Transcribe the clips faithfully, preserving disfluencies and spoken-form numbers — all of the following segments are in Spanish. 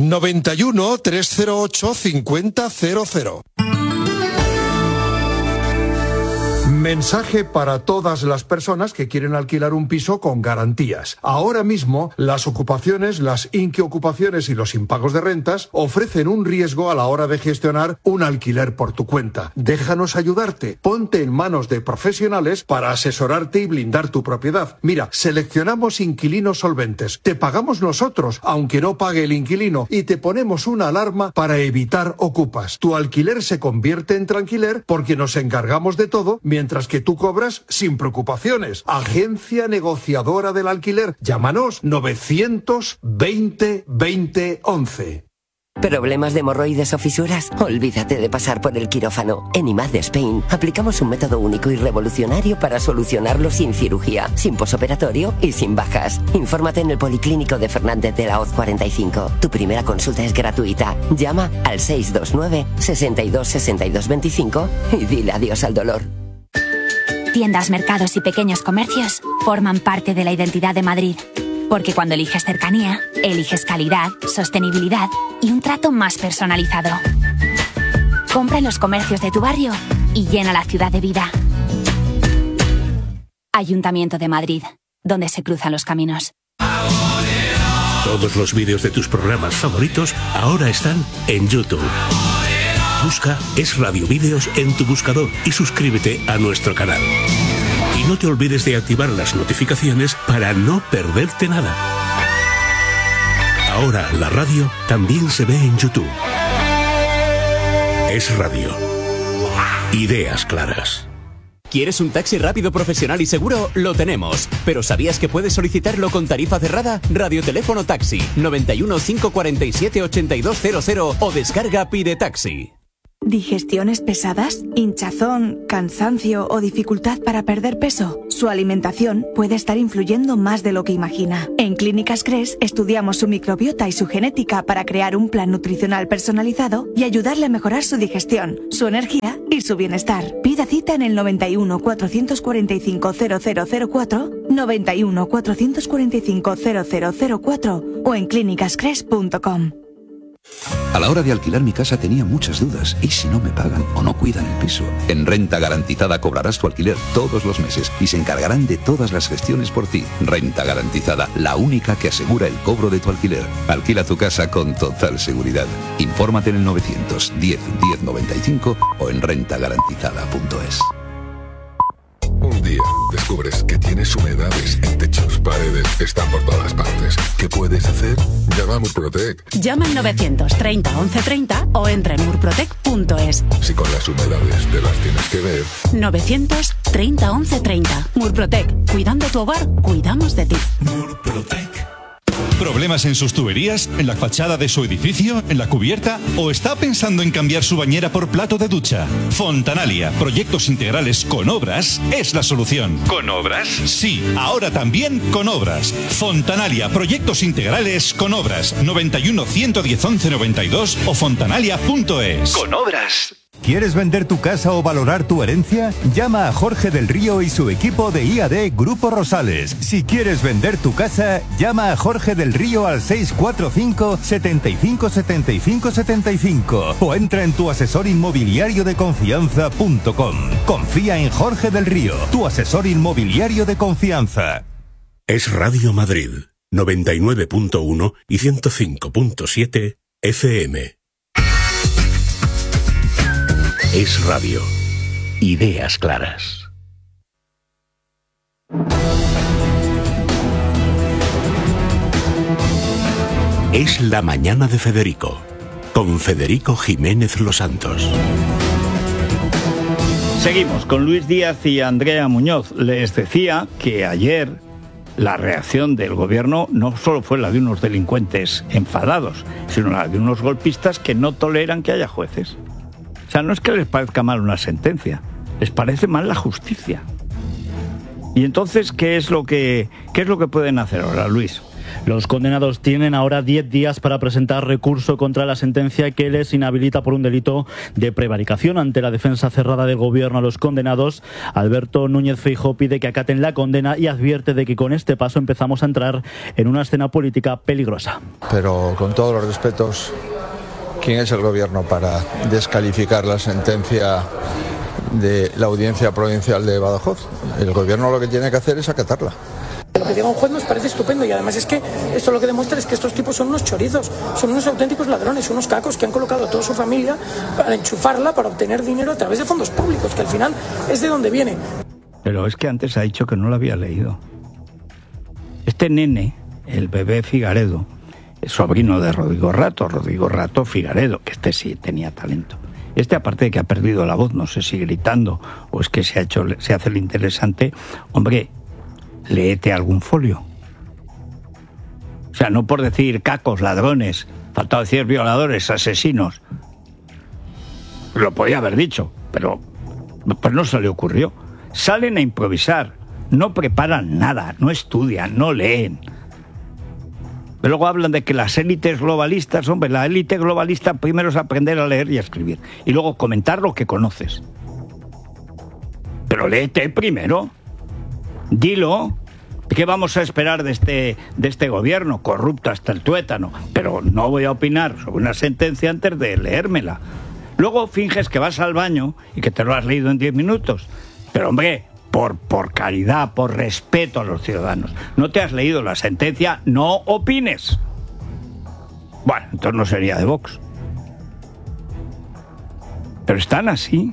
noventa y uno, trescientos ocho, cincuenta cero cero. Mensaje para todas las personas que quieren alquilar un piso con garantías. Ahora mismo, las ocupaciones, las inquiocupaciones y los impagos de rentas ofrecen un riesgo a la hora de gestionar un alquiler por tu cuenta. Déjanos ayudarte. Ponte en manos de profesionales para asesorarte y blindar tu propiedad. Mira, seleccionamos inquilinos solventes. Te pagamos nosotros, aunque no pague el inquilino, y te ponemos una alarma para evitar ocupas. Tu alquiler se convierte en tranquiler porque nos encargamos de todo, mientras que tú cobras sin preocupaciones. Agencia negociadora del alquiler. Llámanos novecientos veinte veinte once. ¿Problemas de hemorroides o fisuras? Olvídate de pasar por el quirófano. En I M A D Spain aplicamos un método único y revolucionario para solucionarlo sin cirugía, sin posoperatorio y sin bajas. Infórmate en el Policlínico de Fernández de la Hoz cuarenta y cinco. Tu primera consulta es gratuita. Llama al seis dos nueve, sesenta y dos, sesenta y dos veinticinco y dile adiós al dolor. Tiendas, mercados y pequeños comercios forman parte de la identidad de Madrid. Porque cuando eliges cercanía, eliges calidad, sostenibilidad y un trato más personalizado. Compra en los comercios de tu barrio y llena la ciudad de vida. Ayuntamiento de Madrid, donde se cruzan los caminos. Todos los vídeos de tus programas favoritos ahora están en YouTube. Busca Es Radio Vídeos en tu buscador y suscríbete a nuestro canal. Y no te olvides de activar las notificaciones para no perderte nada. Ahora la radio también se ve en YouTube. Es Radio. Ideas claras. ¿Quieres un taxi rápido, profesional y seguro? Lo tenemos. ¿Pero sabías que puedes solicitarlo con tarifa cerrada? Radioteléfono Taxi noventa y uno, cinco cuarenta y siete, ochenta y dos cero cero o descarga Pide Taxi. ¿Digestiones pesadas? ¿Hinchazón, cansancio o dificultad para perder peso? Su alimentación puede estar influyendo más de lo que imagina. En Clínicas Cres estudiamos su microbiota y su genética para crear un plan nutricional personalizado y ayudarle a mejorar su digestión, su energía y su bienestar. Pida cita en el noventa y uno, cuatrocientos cuarenta y cinco, cero cero cero cuatro, noventa y uno, cuatrocientos cuarenta y cinco, cero cero cero cuatro o en clínicas cres punto com. A la hora de alquilar mi casa tenía muchas dudas. ¿Y si no me pagan o no cuidan el piso? En Renta Garantizada cobrarás tu alquiler todos los meses y se encargarán de todas las gestiones por ti. Renta Garantizada, la única que asegura el cobro de tu alquiler. Alquila tu casa con total seguridad. Infórmate en el novecientos diez, diez noventa y cinco o en renta garantizada punto es. Un día descubres que tienes humedades en techos, paredes, están por todas partes. ¿Qué puedes hacer? Llama a Murprotec. Llama al novecientos treinta, once treinta o entra en murprotec punto es. Si con las humedades te las tienes que ver. novecientos treinta, once treinta. Murprotec. Cuidando tu hogar, cuidamos de ti. Murprotec. ¿Problemas en sus tuberías? ¿En la fachada de su edificio? ¿En la cubierta? ¿O está pensando en cambiar su bañera por plato de ducha? Fontanalia, proyectos integrales con obras, es la solución. ¿Con obras? Sí, ahora también con obras. Fontanalia, proyectos integrales con obras. noventa y uno, ciento diez, once noventa y dos o fontanalia punto es. Con obras. ¿Quieres vender tu casa o valorar tu herencia? Llama a Jorge del Río y su equipo de I A D Grupo Rosales. Si quieres vender tu casa, llama a Jorge del Río al seis cuatro cinco, setenta y cinco, setenta y cinco, setenta y cinco o entra en tu asesor inmobiliario de confianza punto com. Confía en Jorge del Río, tu asesor inmobiliario de confianza. Es Radio Madrid, noventa y nueve punto uno y ciento cinco punto siete F M. Es Radio. Ideas claras. Es la mañana de Federico, con Federico Jiménez Los Santos. Seguimos con Luis Díaz y Andrea Muñoz. Les decía que ayer la reacción del gobierno no solo fue la de unos delincuentes enfadados, sino la de unos golpistas que no toleran que haya jueces. O sea, no es que les parezca mal una sentencia, les parece mal la justicia. Y entonces, ¿qué es lo que, qué es lo que pueden hacer ahora, Luis? Los condenados tienen ahora diez días para presentar recurso contra la sentencia que les inhabilita por un delito de prevaricación. Ante la defensa cerrada del gobierno a los condenados, Alberto Núñez Feijóo pide que acaten la condena y advierte de que con este paso empezamos a entrar en una escena política peligrosa. Pero con todos los respetos, ¿quién es el gobierno para descalificar la sentencia de la Audiencia Provincial de Badajoz? El gobierno lo que tiene que hacer es acatarla. Lo que diga un juez nos parece estupendo y además es que esto lo que demuestra es que estos tipos son unos chorizos, son unos auténticos ladrones, unos cacos que han colocado a toda su familia para enchufarla, para obtener dinero a través de fondos públicos, que al final es de donde viene. Pero es que antes ha dicho que no lo había leído. Este nene, el bebé Figaredo, es sobrino de Rodrigo Rato, Rodrigo Rato Figaredo, que este sí tenía talento. Este, aparte de que ha perdido la voz, no sé si gritando o es que se ha hecho, se hace el interesante, hombre, léete algún folio. O sea, no por decir cacos, ladrones, faltaba decir violadores, asesinos. Lo podía haber dicho, pero pues no se le ocurrió. Salen a improvisar, no preparan nada, no estudian, no leen. Pero luego hablan de que las élites globalistas, hombre, la élite globalista primero es aprender a leer y a escribir, y luego comentar lo que conoces. Pero léete primero. Dilo. ¿Qué vamos a esperar de este, de este gobierno corrupto hasta el tuétano? Pero no voy a opinar sobre una sentencia antes de leérmela. Luego finges que vas al baño y que te lo has leído en diez minutos. Pero hombre, por, por caridad, por respeto a los ciudadanos, no te has leído la sentencia, no opines. Bueno, entonces no sería de Vox. Pero están así.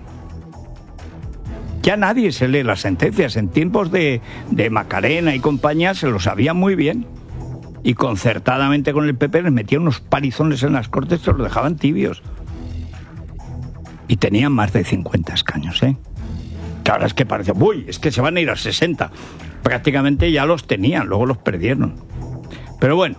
Ya nadie se lee las sentencias. En tiempos de, de Macarena y compañía se lo sabía muy bien. Y concertadamente con el P P les metía unos palizones en las Cortes que los dejaban tibios. Y tenían más de cincuenta escaños, ¿eh? Que ahora es que parece, uy, es que se van a ir a sesenta. Prácticamente ya los tenían, luego los perdieron. Pero bueno,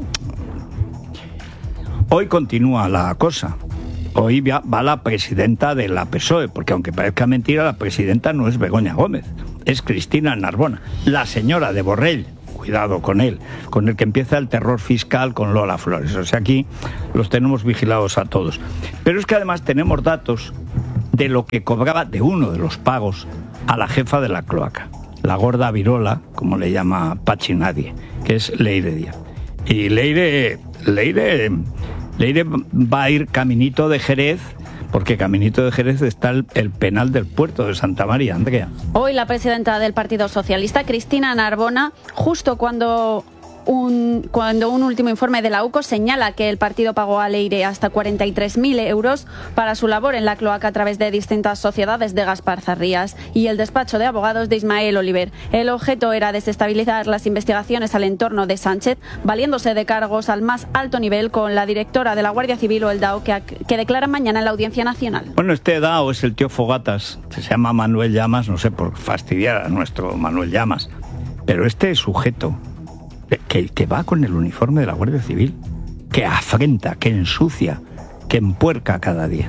hoy continúa la cosa. Hoy va la presidenta de la P S O E, porque aunque parezca mentira, la presidenta no es Begoña Gómez, es Cristina Narbona, la señora de Borrell. Cuidado con él, con el que empieza el terror fiscal con Lola Flores. O sea, aquí los tenemos vigilados a todos. Pero es que además tenemos datos de lo que cobraba de uno de los pagos a la jefa de la cloaca, la gorda virola, como le llama Pachi Nadie, que es Leire Díaz. Y Leire... Leire... Leire va a ir caminito de Jerez, porque caminito de Jerez está el, el penal del puerto de Santa María. Andrea. Hoy la presidenta del Partido Socialista, Cristina Narbona, justo cuando un, cuando un último informe de la U C O señala que el partido pagó a Leire hasta cuarenta y tres mil euros para su labor en la cloaca a través de distintas sociedades de Gaspar Zarrías y el despacho de abogados de Ismael Oliver. El objeto era desestabilizar las investigaciones al entorno de Sánchez, valiéndose de cargos al más alto nivel con la directora de la Guardia Civil o el D A O que, que declara mañana en la Audiencia Nacional. Bueno, este D A O es el tío Fogatas, que se llama Manuel Llamas, no sé por fastidiar a nuestro Manuel Llamas, pero este sujeto Que, que va con el uniforme de la Guardia Civil, que afrenta, que ensucia, que empuerca cada día.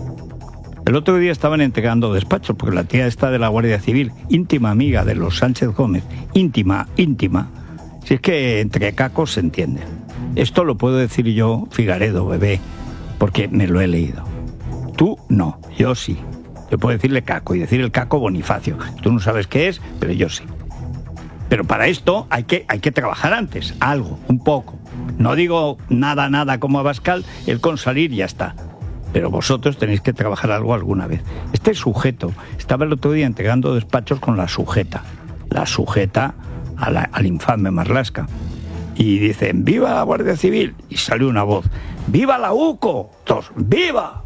El otro día estaban entregando despachos, porque la tía esta de la Guardia Civil, íntima amiga de los Sánchez Gómez, íntima, íntima, si es que entre cacos se entiende. Esto lo puedo decir yo, Figaredo, bebé, porque me lo he leído. Tú no, yo sí. Yo puedo decirle caco y decir el caco Bonifacio. Tú no sabes qué es, pero yo sí. Pero para esto hay que, hay que trabajar antes, algo, un poco. No digo nada, nada como Abascal, el con salir ya está. Pero vosotros tenéis que trabajar algo alguna vez. Este sujeto estaba el otro día entregando despachos con la sujeta. La sujeta a la, al infame Marlaska. Y dicen, ¡viva la Guardia Civil! Y sale una voz, ¡viva la U C O! Todos, ¡viva!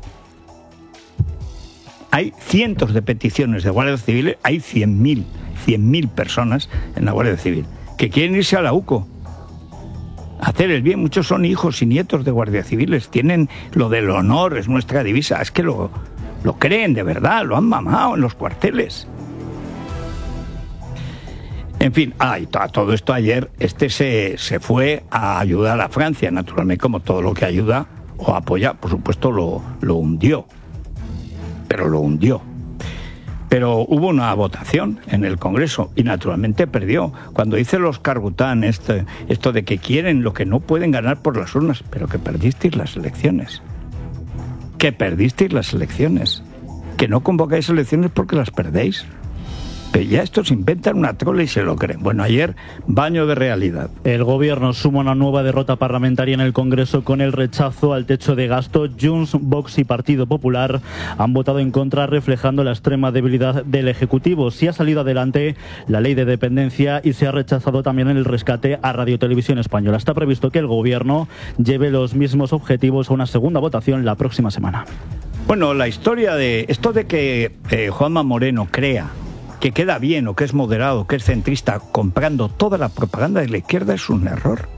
Hay cientos de peticiones de Guardia Civil, hay cien mil. cien mil personas en la Guardia Civil que quieren irse a la U C O, hacer el bien. Muchos son hijos y nietos de guardias civiles, tienen lo del honor, es nuestra divisa. Es que lo, lo creen de verdad, lo han mamado en los cuarteles. En fin, ah, y a todo esto ayer este se, se fue a ayudar a Francia, naturalmente, como todo lo que ayuda o apoya, por supuesto lo, lo hundió, pero lo hundió. Pero hubo una votación en el Congreso y naturalmente perdió. Cuando dice los Carbután esto, esto de que quieren lo que no pueden ganar por las urnas, pero que perdisteis las elecciones. Que perdisteis las elecciones. Que no convocáis elecciones porque las perdéis. Pero ya estos inventan una trola y se lo creen. Bueno, ayer, baño de realidad. El gobierno suma una nueva derrota parlamentaria en el Congreso con el rechazo al techo de gasto. Junts, Vox y Partido Popular han votado en contra, reflejando la extrema debilidad del Ejecutivo. Sí ha salido adelante la ley de dependencia y se ha rechazado también el rescate a Radio Televisión Española. Está previsto que el gobierno lleve los mismos objetivos a una segunda votación la próxima semana. Bueno, la historia de esto de que eh, Juanma Moreno crea que queda bien o que es moderado, que es centrista, comprando toda la propaganda de la izquierda es un error.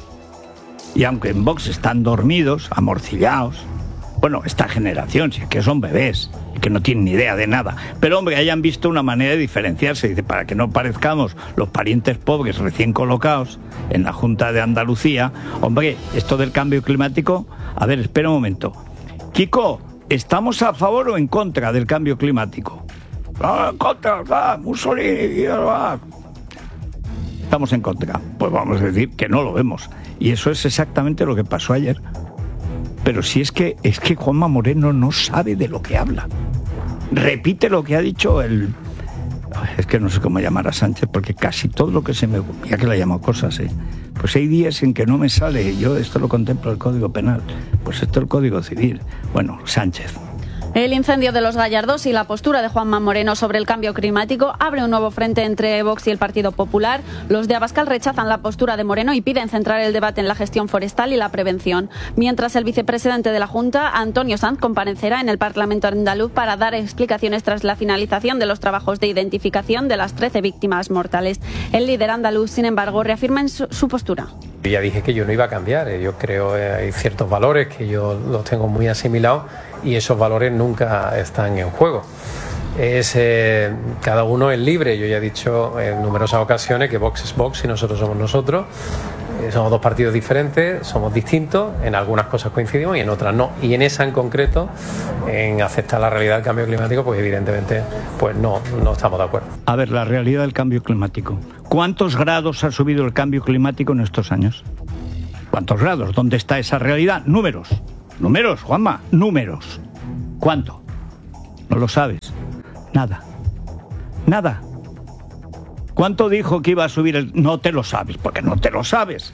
Y aunque en Vox están dormidos, amorcillados, bueno, esta generación, si es que son bebés y que no tienen ni idea de nada, pero hombre, hayan visto una manera de diferenciarse, dice, para que no parezcamos los parientes pobres recién colocados en la Junta de Andalucía, hombre, esto del cambio climático, a ver, espera un momento. Kiko, ¿estamos a favor o en contra del cambio climático? Ah, en contra, ah, Mussolini, ah. Estamos en contra. Pues vamos a decir que no lo vemos. Y eso es exactamente lo que pasó ayer. Pero si es que es que Juanma Moreno no sabe de lo que habla. Repite lo que ha dicho el... Es que no sé cómo llamar a Sánchez, porque casi todo lo que se me... Ya que le llamo cosas, ¿eh? Pues hay días en que no me sale. Yo esto lo contemplo el Código Penal. Pues esto es el Código Civil. Bueno, Sánchez. El incendio de los Gallardos y la postura de Juanma Moreno sobre el cambio climático abre un nuevo frente entre Vox y el Partido Popular. Los de Abascal rechazan la postura de Moreno y piden centrar el debate en la gestión forestal y la prevención. Mientras el vicepresidente de la Junta, Antonio Sanz, comparecerá en el Parlamento andaluz para dar explicaciones tras la finalización de los trabajos de identificación de las trece víctimas mortales. El líder andaluz, sin embargo, reafirma en su, su postura. Yo ya dije que yo no iba a cambiar. Yo creo que hay ciertos valores que yo los tengo muy asimilados y esos valores nunca están en juego. Es, eh, cada uno es libre. Yo ya he dicho en numerosas ocasiones que Vox es Vox y nosotros somos nosotros. Eh, somos dos partidos diferentes, somos distintos, en algunas cosas coincidimos y en otras no. Y en esa en concreto, en aceptar la realidad del cambio climático, pues evidentemente pues no, no estamos de acuerdo. A ver, la realidad del cambio climático. ¿Cuántos grados ha subido el cambio climático en estos años? ¿Cuántos grados? ¿Dónde está esa realidad? Números. Números, Juanma, números. ¿Cuánto? No lo sabes. Nada. Nada. ¿Cuánto dijo que iba a subir el...? No te lo sabes, porque no te lo sabes.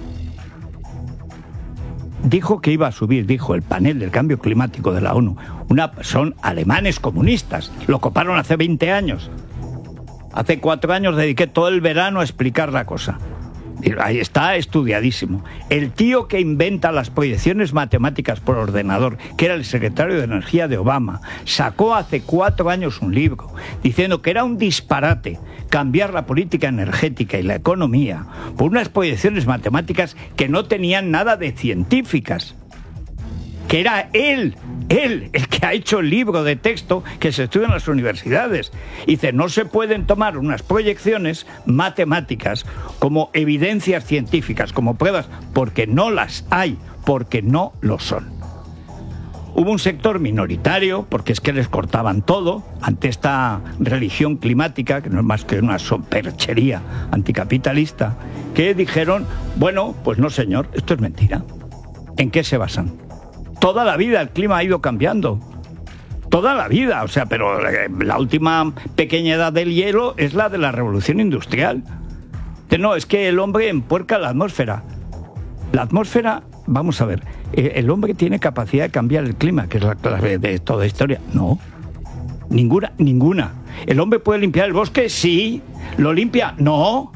Dijo que iba a subir, dijo el panel del cambio climático de la ONU. Una, son alemanes comunistas. Lo coparon hace veinte años. Hace cuatro años dediqué todo el verano a explicar la cosa. Ahí está estudiadísimo. El tío que inventa las proyecciones matemáticas por ordenador, que era el secretario de Energía de Obama, sacó hace cuatro años un libro diciendo que era un disparate cambiar la política energética y la economía por unas proyecciones matemáticas que no tenían nada de científicas. Que era él, él, el que ha hecho el libro de texto que se estudia en las universidades. Dice, no se pueden tomar unas proyecciones matemáticas como evidencias científicas, como pruebas, porque no las hay, porque no lo son. Hubo un sector minoritario, porque es que les cortaban todo, ante esta religión climática, que no es más que una superchería anticapitalista, que dijeron, bueno, pues no señor, esto es mentira. ¿En qué se basan? Toda la vida el clima ha ido cambiando. Toda la vida, o sea, pero la última pequeña edad del hielo es la de la revolución industrial. No, es que el hombre empuerca la atmósfera. La atmósfera, vamos a ver, el hombre tiene capacidad de cambiar el clima, que es la clave de toda historia. No, ninguna, ninguna. ¿El hombre puede limpiar el bosque? Sí. ¿Lo limpia? No.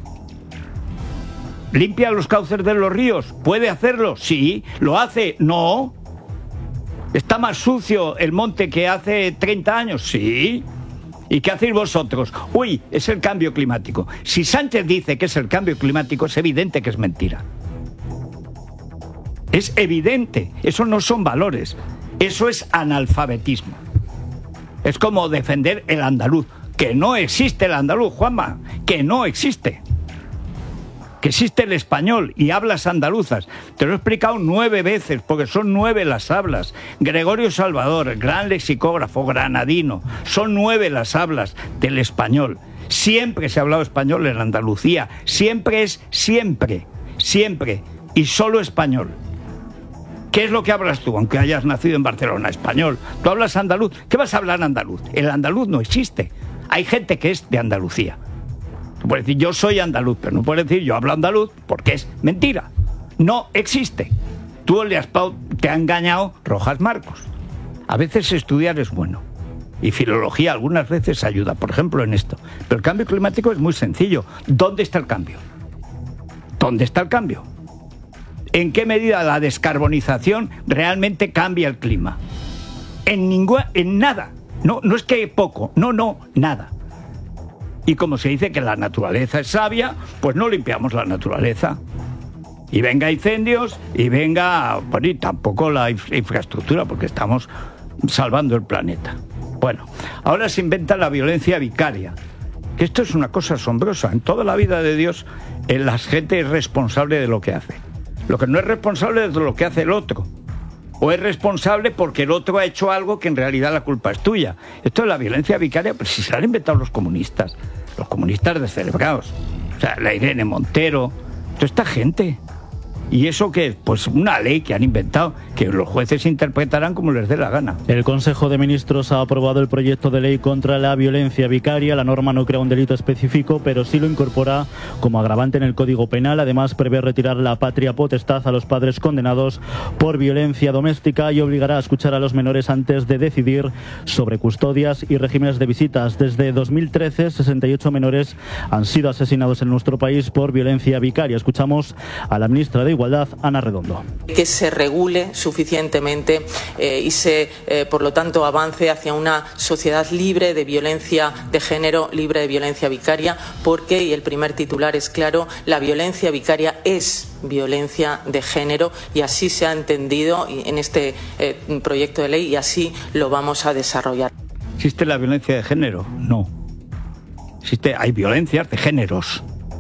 ¿Limpia los cauces de los ríos? ¿Puede hacerlo? Sí. ¿Lo hace? No. ¿Está más sucio el monte que hace treinta años? Sí. ¿Y qué hacéis vosotros? Uy, es el cambio climático. Si Sánchez dice que es el cambio climático, es evidente que es mentira. Es evidente. Eso no son valores. Eso es analfabetismo. Es como defender el andaluz. Que no existe el andaluz, Juanma. Que no existe. que existe el español y hablas andaluzas. Te lo he explicado nueve veces, porque son nueve las hablas. Gregorio Salvador, el gran lexicógrafo granadino, son nueve las hablas del español. Siempre se ha hablado español en Andalucía, siempre es siempre, siempre, y solo español. ¿Qué es lo que hablas tú, aunque hayas nacido en Barcelona? Español. ¿Tú hablas andaluz? ¿Qué vas a hablar andaluz? El andaluz no existe. Hay gente que es de Andalucía. Tú puedes decir, yo soy andaluz, pero no puedes decir, yo hablo andaluz, porque es mentira. No existe. Tú le has, te ha engañado Rojas Marcos. A veces estudiar es bueno. Y filología algunas veces ayuda, por ejemplo, en esto. Pero el cambio climático es muy sencillo. ¿Dónde está el cambio? ¿Dónde está el cambio? ¿En qué medida la descarbonización realmente cambia el clima? En ninguna, en nada. No, no es que poco, no, no, nada. Y como se dice que la naturaleza es sabia, pues no limpiamos la naturaleza. Y venga incendios, y venga, bueno, y tampoco la infra- infraestructura, porque estamos salvando el planeta. Bueno, ahora se inventa la violencia vicaria. Que esto es una cosa asombrosa. En toda la vida de Dios, la gente es responsable de lo que hace. Lo que no es responsable es de lo que hace el otro. O es responsable porque el otro ha hecho algo que en realidad la culpa es tuya. Esto es la violencia vicaria, pero si se la han inventado los comunistas. Los comunistas descerebrados. O sea, la Irene Montero, toda esta gente. ¿Y eso qué es? Pues una ley que han inventado, que los jueces interpretarán como les dé la gana. El Consejo de Ministros ha aprobado el proyecto de ley contra la violencia vicaria. La norma no crea un delito específico, pero sí lo incorpora como agravante en el Código Penal. Además, prevé retirar la patria potestad a los padres condenados por violencia doméstica y obligará a escuchar a los menores antes de decidir sobre custodias y regímenes de visitas. Desde dos mil trece, sesenta y ocho menores han sido asesinados en nuestro país por violencia vicaria. Escuchamos a la ministra de Igualdad, Ana Redondo. Que se regule suficientemente eh, y se, eh, por lo tanto, avance hacia una sociedad libre de violencia de género, libre de violencia vicaria, porque, y el primer titular es claro, la violencia vicaria es violencia de género y así se ha entendido en este eh, proyecto de ley y así lo vamos a desarrollar. ¿Existe la violencia de género? No. Existe, hay violencias de géneros.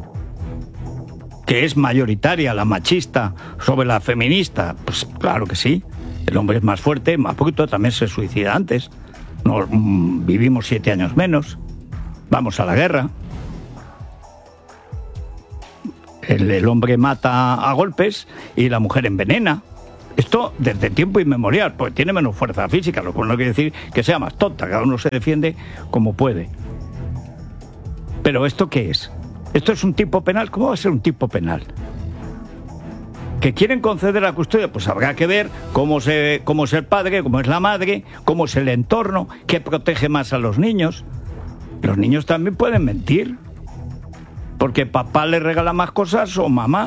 ¿Que es mayoritaria la machista sobre la feminista? Pues claro que sí. El hombre es más fuerte, más poquito, también se suicida antes. Nos, mmm, vivimos siete años menos. Vamos a la guerra. El, el hombre mata a golpes y la mujer envenena. Esto desde tiempo inmemorial, porque tiene menos fuerza física, lo cual no quiere decir que sea más tonta. Cada uno se defiende como puede. ¿Pero esto qué es? ¿Esto es un tipo penal? ¿Cómo va a ser un tipo penal? ¿Que quieren conceder la custodia? Pues habrá que ver cómo, se, cómo es el padre, cómo es la madre, cómo es el entorno, qué protege más a los niños. Los niños también pueden mentir, porque papá le regala más cosas o mamá.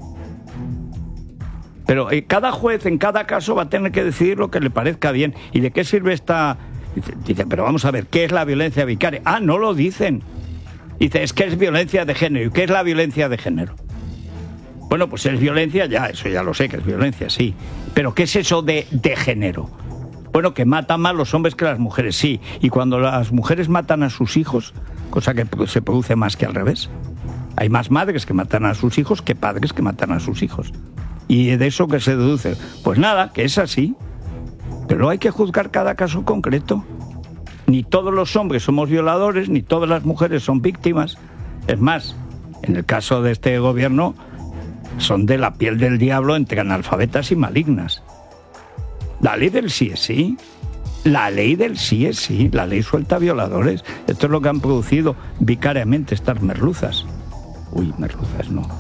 Pero eh, cada juez en cada caso va a tener que decidir lo que le parezca bien. ¿Y de qué sirve esta...? Dice, dice, pero vamos a ver, ¿qué es la violencia vicaria? Ah, no lo dicen. Dice, es que es violencia de género. ¿Y qué es la violencia de género? Bueno, pues es violencia, ya, eso ya lo sé, que es violencia, sí. Pero ¿qué es eso de, de género? Bueno, que matan más los hombres que las mujeres, sí. Y cuando las mujeres matan a sus hijos, cosa que se produce más que al revés. Hay más madres que matan a sus hijos que padres que matan a sus hijos. ¿Y de eso qué se deduce? Pues nada, que es así. Pero hay que juzgar cada caso concreto. Ni todos los hombres somos violadores, ni todas las mujeres son víctimas. Es más, en el caso de este gobierno, son de la piel del diablo entre analfabetas y malignas. La ley del sí es sí. La ley del sí es sí. La ley suelta violadores. Esto es lo que han producido vicariamente estas merluzas. Uy, merluzas no.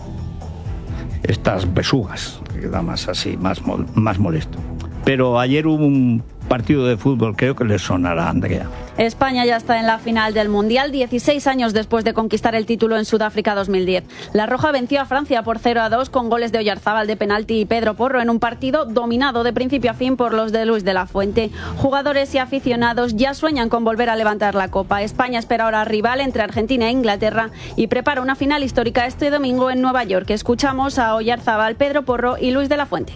Estas besugas, que da más así, más, más molesto. Pero ayer hubo un partido de fútbol, creo que le sonará a Andrea. España ya está en la final del Mundial, dieciséis años después de conquistar el título en Sudáfrica dos mil diez. La Roja venció a Francia por cero a dos con goles de Oyarzábal de penalti y Pedro Porro en un partido dominado de principio a fin por los de Luis de la Fuente. Jugadores y aficionados ya sueñan con volver a levantar la copa. España espera ahora rival entre Argentina e Inglaterra y prepara una final histórica este domingo en Nueva York. Escuchamos a Oyarzábal, Pedro Porro y Luis de la Fuente.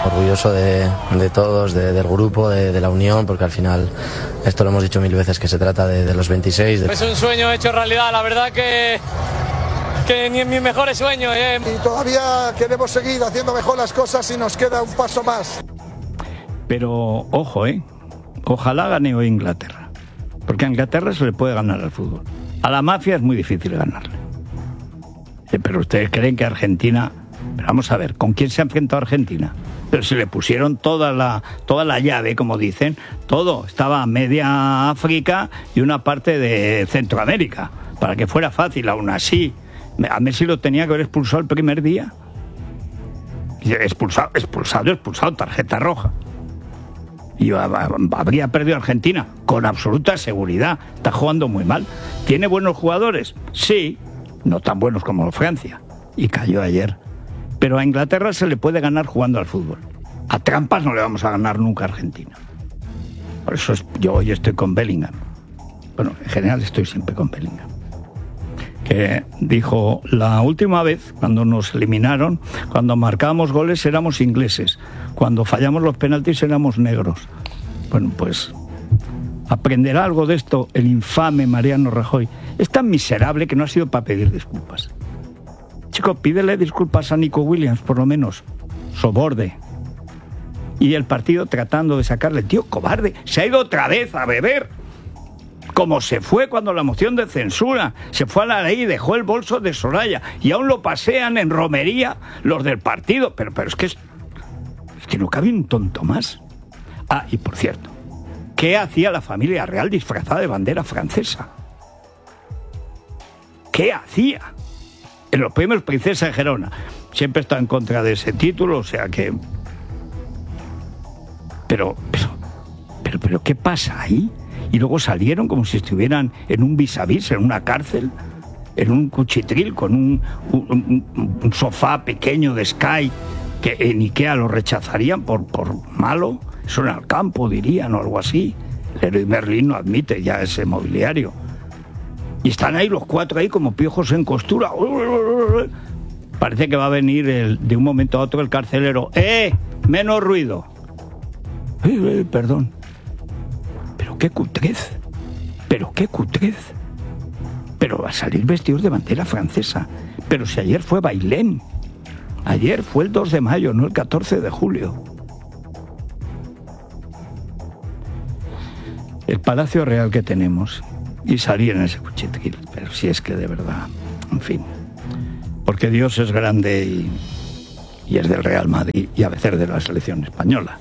orgulloso de, de todos, de, del grupo, de, de la unión, porque al final esto lo hemos dicho mil veces, que se trata de, de los veintiséis. De... Es un sueño hecho realidad, la verdad que, que ni en mis mejores sueños. ¿eh? Y todavía queremos seguir haciendo mejor las cosas y nos queda un paso más. Pero ojo, ¿eh? Ojalá gane hoy Inglaterra, porque a Inglaterra se le puede ganar al fútbol. A la mafia es muy difícil ganarle. Pero ustedes creen que Argentina... Pero vamos a ver, ¿con quién se ha enfrentado Argentina? Pero se le pusieron toda la, toda la llave, como dicen, todo. Estaba media África y una parte de Centroamérica, para que fuera fácil. Aún así, a Messi lo tenía que haber expulsado el primer día. Expulsado, expulsado, expulsado, tarjeta roja. Y habría perdido Argentina, con absoluta seguridad. Está jugando muy mal. ¿Tiene buenos jugadores? Sí, no tan buenos como Francia. Y cayó ayer. Pero a Inglaterra se le puede ganar jugando al fútbol. A trampas no le vamos a ganar nunca a Argentina. Por eso es, yo hoy estoy con Bellingham. Bueno, en general estoy siempre con Bellingham. Que dijo, la última vez, cuando nos eliminaron, cuando marcábamos goles éramos ingleses. Cuando fallamos los penaltis éramos negros. Bueno, pues aprenderá algo de esto el infame Mariano Rajoy. Es tan miserable que no ha sido para pedir disculpas. Chico, pídele disculpas a Nico Williams, por lo menos. Soborde. Y el partido tratando de sacarle, tío, cobarde, se ha ido otra vez a beber. Como se fue cuando la moción de censura, se fue a la ley y dejó el bolso de Soraya. Y aún lo pasean en romería los del partido. Pero, pero es que es, es que no cabe un tonto más. Ah, y por cierto, ¿qué hacía la familia real disfrazada de bandera francesa? ¿Qué hacía? En los premios Princesa de Gerona. Siempre está en contra de ese título, o sea que... Pero, pero, pero, pero, ¿qué pasa ahí? Y luego salieron como si estuvieran en un vis a vis, en una cárcel, en un cuchitril, con un, un, un, un sofá pequeño de Sky, que en Ikea lo rechazarían por, por malo. Eso en el campo, dirían, o algo así. Leroy Merlin no admite ya ese mobiliario. Y están ahí los cuatro ahí como piojos en costura. Parece que va a venir el, de un momento a otro el carcelero. ¡Eh! ¡Menos ruido! Eh, eh, perdón. Pero qué cutrez. Pero qué cutrez. Pero va a salir vestidos de bandera francesa. Pero si ayer fue Bailén. Ayer fue el dos de mayo, no el catorce de julio. El Palacio Real que tenemos... Y salir en ese cuchitril, pero si es que de verdad, en fin. Porque Dios es grande y, y es del Real Madrid y a veces de la selección española.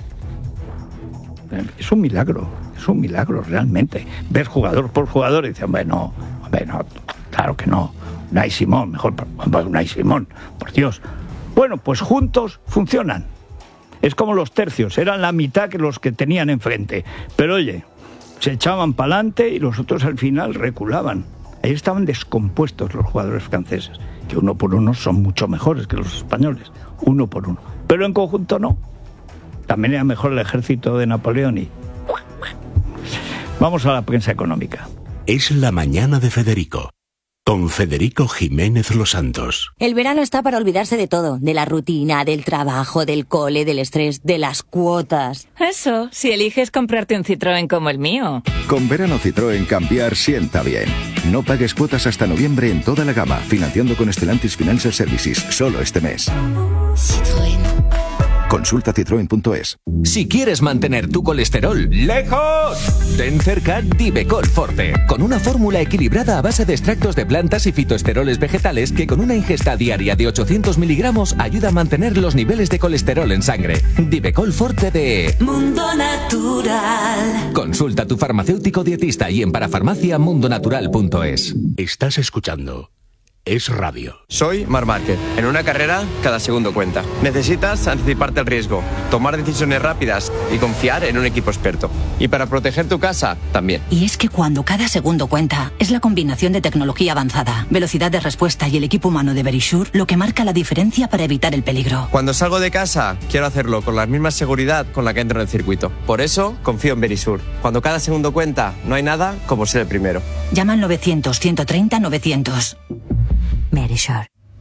Es un milagro, es un milagro realmente. Ves jugador por jugador y dices, bueno, bueno, claro que no. Unai Simón, mejor, Unai Simón, por Dios. Bueno, pues juntos funcionan. Es como los tercios, eran la mitad que los que tenían enfrente. Pero oye... Se echaban para adelante y los otros al final reculaban. Ahí estaban descompuestos los jugadores franceses, que uno por uno son mucho mejores que los españoles, uno por uno. Pero en conjunto no. También era mejor el ejército de Napoleón y... Vamos a la prensa económica. Es la mañana de Federico, con Federico Jiménez Los Santos. El verano está para olvidarse de todo, de la rutina, del trabajo, del cole, del estrés, de las cuotas. Eso, si eliges comprarte un Citroën como el mío. Con verano Citroën cambiar sienta bien. No pagues cuotas hasta noviembre en toda la gama, financiando con Stellantis Financial Services, solo este mes. Citroën. Consulta citroen punto es. Si quieres mantener tu colesterol lejos, ten cerca Divecol Forte, con una fórmula equilibrada a base de extractos de plantas y fitoesteroles vegetales que con una ingesta diaria de ochocientos miligramos ayuda a mantener los niveles de colesterol en sangre. Divecol Forte de Mundo Natural. Consulta a tu farmacéutico dietista y en parafarmacia mundonatural punto es. Estás escuchando Es Radio. Soy Marc Márquez. En una carrera, cada segundo cuenta. Necesitas anticiparte al riesgo, tomar decisiones rápidas y confiar en un equipo experto. Y para proteger tu casa, también. Y es que cuando cada segundo cuenta, es la combinación de tecnología avanzada, velocidad de respuesta y el equipo humano de Verisure lo que marca la diferencia para evitar el peligro. Cuando salgo de casa, quiero hacerlo con la misma seguridad con la que entro en el circuito. Por eso, confío en Verisure. Cuando cada segundo cuenta, no hay nada como ser el primero. Llama al novecientos, ciento treinta, novecientos. Verisure.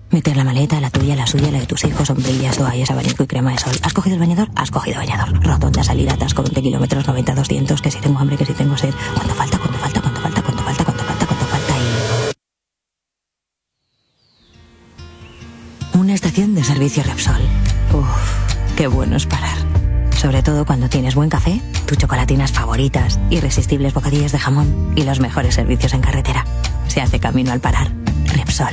Meter la maleta, la tuya, la suya, la de tus hijos, sombrillas, toallas, abanico y crema de sol. ¿Has cogido el bañador? Has cogido bañador. Rotonda, salida, atasco, veinte kilómetros, noventa, doscientos, que si tengo hambre, que si tengo sed. ¿Cuánto falta? ¿Cuánto falta? ¿Cuánto falta? ¿Cuánto falta? ¿Cuánto falta? ¿Cuánto falta? Y... Una estación de servicio Repsol. Uff, qué bueno es parar. Sobre todo cuando tienes buen café, tus chocolatinas favoritas, irresistibles bocadillos de jamón y los mejores servicios en carretera. Se hace camino al parar. Repsol.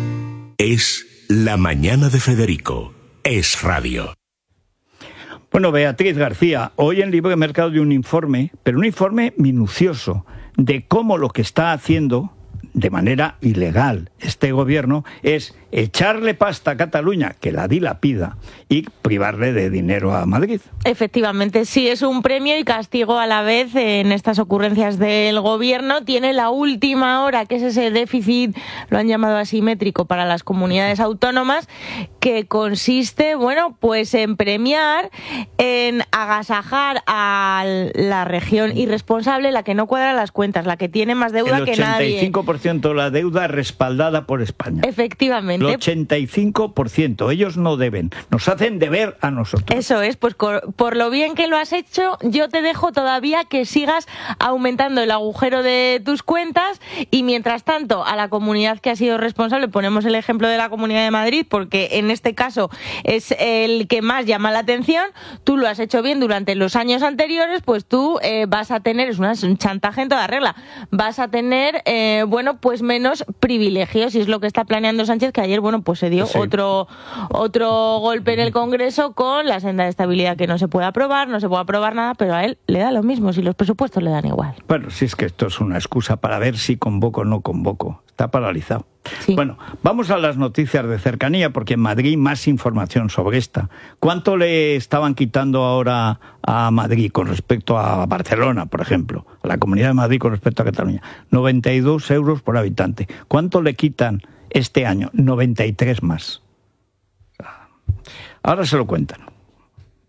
Es La Mañana de Federico. Es radio. Bueno, Beatriz García, hoy en Libre Mercado de un informe, pero un informe minucioso, de cómo lo que está haciendo de manera ilegal este gobierno es echarle pasta a Cataluña, que la dilapida, y privarle de dinero a Madrid. Efectivamente, sí, es un premio y castigo a la vez en estas ocurrencias del gobierno. Tiene la última hora, que es ese déficit, lo han llamado asimétrico, para las comunidades autónomas, que consiste, bueno, pues en premiar, en agasajar a la región irresponsable, la que no cuadra las cuentas, la que tiene más deuda que nadie. El ochenta y cinco por ciento de la deuda respaldada por España. Efectivamente. El ochenta y cinco por ciento. Ellos no deben. Nos hacen deber a nosotros. Eso es, pues por lo bien que lo has hecho, yo te dejo todavía que sigas aumentando el agujero de tus cuentas, y mientras tanto a la comunidad que ha sido responsable, ponemos el ejemplo de la Comunidad de Madrid, porque en este caso es el que más llama la atención. Tú lo has hecho bien durante los años anteriores, pues tú eh, vas a tener, es, una, es un chantaje en toda regla, vas a tener, eh, bueno, pues menos privilegios, y es lo que está planeando Sánchez, que ayer, bueno, pues se dio sí. otro otro golpe en el Congreso con la senda de estabilidad, que no se puede aprobar, no se puede aprobar nada, pero a él le da lo mismo, si los presupuestos le dan igual. Bueno, si es que esto es una excusa para ver si convoco o no convoco. Está paralizado. Sí. Bueno, vamos a las noticias de cercanía, porque en Madrid más información sobre esta. ¿Cuánto le estaban quitando ahora a Madrid con respecto a Barcelona, por ejemplo? A la Comunidad de Madrid con respecto a Cataluña. noventa y dos euros por habitante. ¿Cuánto le quitan este año? noventa y tres más. Ahora se lo cuentan.